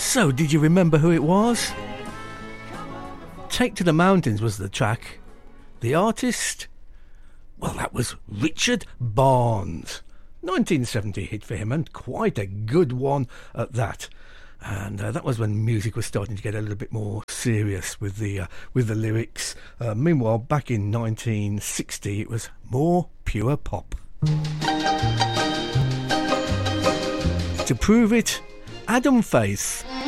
So, did you remember who it was? Take to the Mountains was the track. The artist? Well, that was Richard Barnes. 1970 hit for him, and quite a good one at that. And that was when music was starting to get a little bit more serious with the lyrics. Meanwhile, back in 1960, it was more pure pop. To prove it, Adam Faith.